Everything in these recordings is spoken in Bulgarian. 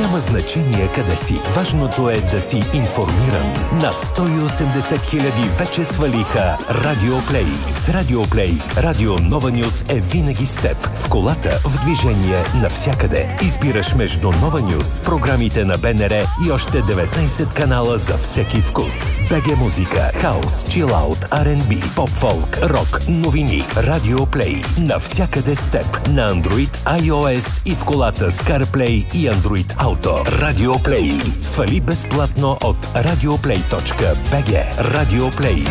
Няма значение къде си. Важното е да си информиран. Над 180 хиляди вече свалиха Радиоплей. С Радиоплей Радио Нова Нюз е винаги с теб. В колата, в движение, навсякъде. Избираш между Нова Нюз, програмите на БНР и още 19 канала за всеки вкус. БГ музика, хаус, чилаут, R&B, поп-фолк, рок, новини. Радиоплей. Навсякъде с теб. На Android, iOS и в колата с CarPlay и Android Auto. Радиоплей. Свали безплатно от radioplay.bg. Радиоплей.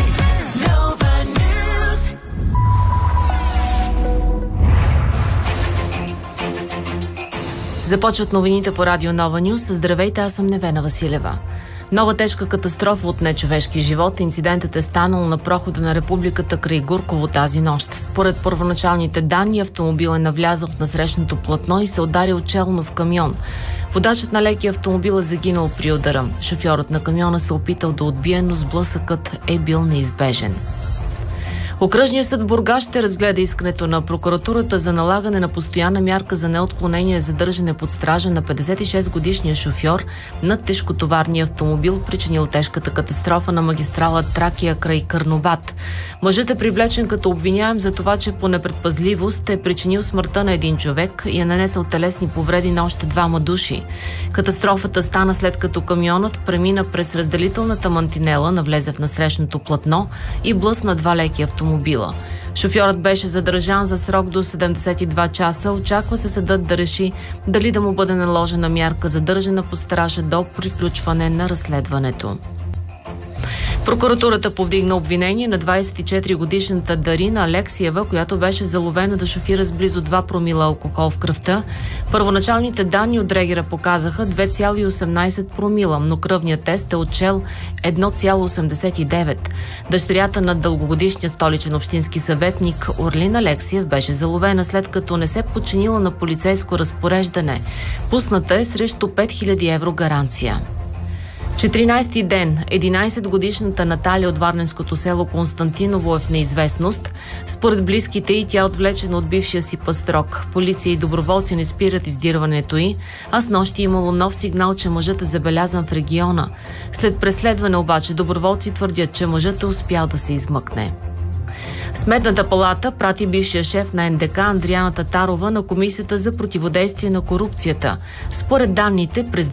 Започват новините по Радио Нова Нюз. Здравейте, аз съм Невена Василева. Нова тежка катастрофа от нечовешки живот. Инцидентът е станал на прохода на Републиката край Гурково тази нощ. Според първоначалните данни, автомобил е навлязъл в насрещното платно и се ударил челно в камион. Водачът на лекия автомобил е загинал при удара. Шофьорът на камиона се опитал да отбие, но сблъсъкът е бил неизбежен. Окръжният съд в Бургас ще разгледа искането на прокуратурата за налагане на постоянна мярка за неотклонение задържане под стража на 56-годишния шофьор на тежкотоварния автомобил, причинил тежката катастрофа на магистрала Тракия край Карнобат. Мъжът е привлечен като обвиняем за това, че по непредпазливост е причинил смъртта на един човек и е нанесъл телесни повреди на още 2 души. Катастрофата стана след като камионът премина през разделителната мантинела, навлезе в насрещното платно и блъсна 2 леки автомобила. Шофьорът беше задържан за срок до 72 часа. Очаква се съдът да реши дали да му бъде наложена мярка задържане под стража до приключване на разследването. Прокуратурата повдигна обвинение на 24-годишната Дарина Алексиева, която беше заловена да шофира с близо 2 промила алкохол в кръвта. Първоначалните данни от регера показаха 2,18 промила, но кръвният тест е отчел 1,89. Дъщерята на дългогодишния столичен общински съветник Орлин Алексиев беше заловена след като не се подчинила на полицейско разпореждане. Пусната е срещу 5000 евро гаранция. 14-ти ден, 11-годишната Наталия от варненското село Константиново е в неизвестност. Според близките й, тя е отвлечена от бившия си пъстрок. Полиция и доброволци не спират издирването й, а снощи имало нов сигнал, че мъжът е забелязан в региона. След преследване обаче доброволци твърдят, че мъжът е успял да се измъкне. Сметната палата прати бившия шеф на НДК Андриана Татарова на Комисията за противодействие на корупцията. Според данните, през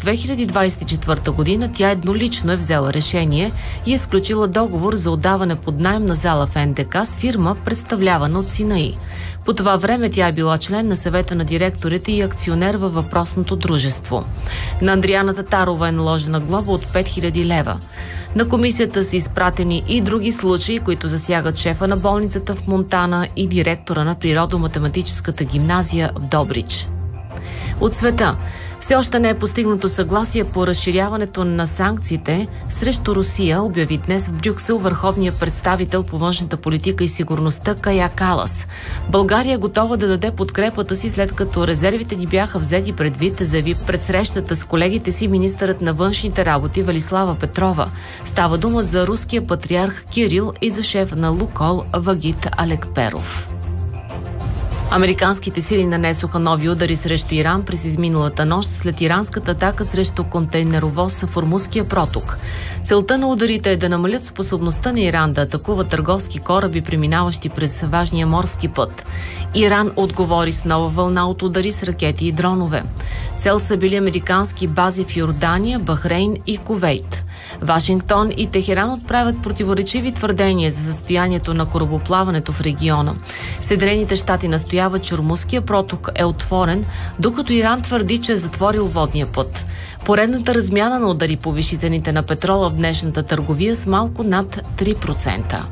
2024 година тя еднолично е взела решение и е сключила договор за отдаване под наем на зала в НДК с фирма, представлявана от сина й. По това време тя е била член на съвета на директорите и акционер във въпросното дружество. На Андриана Татарова е наложена глоба от 5000 лева. На комисията са изпратени и други случаи, които засягат шефа на болницата в Монтана и директора на природо-математическата гимназия в Добрич. От света. Все още не е постигнато съгласие по разширяването на санкциите срещу Русия, обяви днес в Брюксел върховният представител по външната политика и сигурността Кая Калас. България е готова да даде подкрепата си, след като резервите ни бяха взети предвид, заяви пред срещата с колегите си министърът на външните работи Велислава Петрова. Става дума за руския патриарх Кирил и за шеф на Лукойл Вагит Алекперов. Американските сили нанесоха нови удари срещу Иран през изминалата нощ след иранската атака срещу контейнеровоз в Ормузския проток. Целта на ударите е да намалят способността на Иран да атакува търговски кораби, преминаващи през важния морски път. Иран отговори с нова вълна от удари с ракети и дронове. Цел са били американски бази в Йордания, Бахрейн и Кувейт. Вашингтон и Техеран отправят противоречиви твърдения за състоянието на корабоплаването в региона. Съединените щати настояват, че Ормузския проток е отворен, докато Иран твърди, че е затворил водния път. Поредната размяна на удари повиши цените на петрола в днешната търговия с малко над 3%.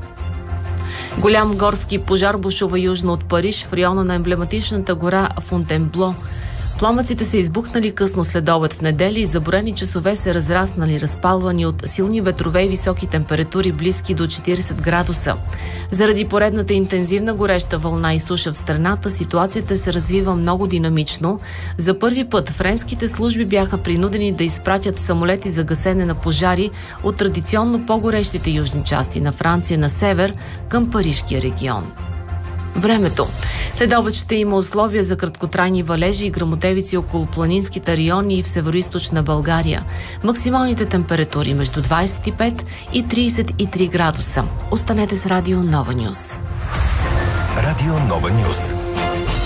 Голям горски пожар бушува южно от Париж в района на емблематичната гора Фонтенбло. Пламъците са избухнали късно след обед в неделя и за броени часове се разраснали, разпалвани от силни ветрове и високи температури, близки до 40 градуса. Заради поредната интензивна гореща вълна и суша в страната, ситуацията се развива много динамично. За първи път френските служби бяха принудени да изпратят самолети за гасене на пожари от традиционно по-горещите южни части на Франция на север към Парижкия регион. Времето. Следобед ще има условия за краткотрайни валежи и гръмотевици около планинските райони и в североизточна България. Максималните температури между 25 и 33 градуса. Останете с Радио Нова Нюс. Радио Нова Нюс.